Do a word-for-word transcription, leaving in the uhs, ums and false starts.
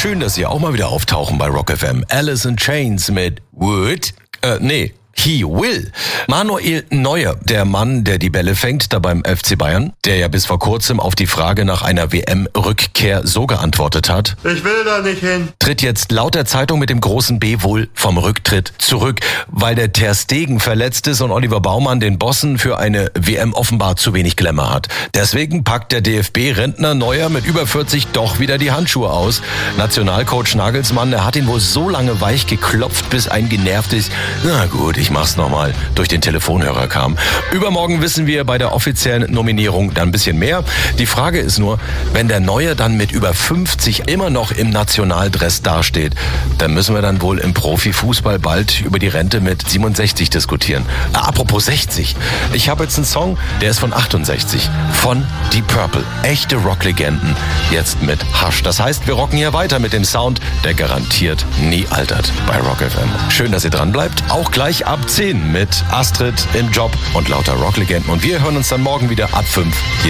Schön, dass Sie auch mal wieder auftauchen bei Rock F M. Alice in Chains mit Would. Äh, nee. He will. Manuel Neuer, der Mann, der die Bälle fängt, da beim F C Bayern, der ja bis vor kurzem auf die Frage nach einer W M-Rückkehr so geantwortet hat: Ich will da nicht hin. Tritt jetzt laut der Zeitung mit dem großen B wohl vom Rücktritt zurück, weil der Ter Stegen verletzt ist und Oliver Baumann den Bossen für eine W M offenbar zu wenig Glamour hat. Deswegen packt der D F B-Rentner Neuer mit über vierzig doch wieder die Handschuhe aus. Nationalcoach Nagelsmann, der hat ihn wohl so lange weich geklopft, bis ein genervtes "Na gut, ich mach's nochmal" durch den Telefonhörer kam. Übermorgen wissen wir bei der offiziellen Nominierung dann ein bisschen mehr. Die Frage ist nur, wenn der Neue dann mit über fünfzig immer noch im Nationaldress dasteht, dann müssen wir dann wohl im Profifußball bald über die Rente mit siebenundsechzig diskutieren. Ah, apropos sechzig. Ich habe jetzt einen Song, der ist von achtundsechzig. Von Deep Purple. Echte Rocklegenden. Jetzt mit Hush. Das heißt, wir rocken hier weiter mit dem Sound, der garantiert nie altert bei Rock F M. Schön, dass ihr dran bleibt. Auch gleich ab zehn mit Astrid im Job und lauter Rocklegenden. Und wir hören uns dann morgen wieder ab fünf hier